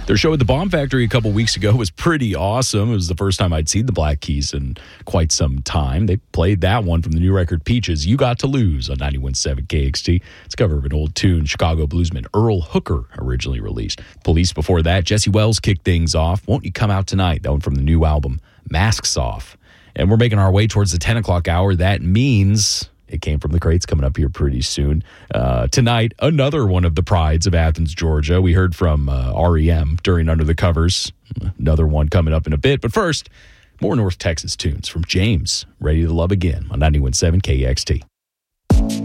Their show at the Bomb Factory a couple weeks ago was pretty awesome. It was the first time I'd seen the Black Keys in quite some time. They played that one from the new record Peaches, You Got to Lose, on 91.7 KXT. It's a cover of an old tune Chicago bluesman Earl Hooker originally released. Police before that, Jesse Wells kicked things off. Won't You Come Out Tonight? That one from the new album Masks Off. And we're making our way towards the 10 o'clock hour. That means it came from the crates coming up here pretty soon. Tonight, another one of the prides of Athens, Georgia. We heard from REM during Under the Covers. Another one coming up in a bit. But first, more North Texas tunes from James, Ready to Love Again on 91.7 KXT.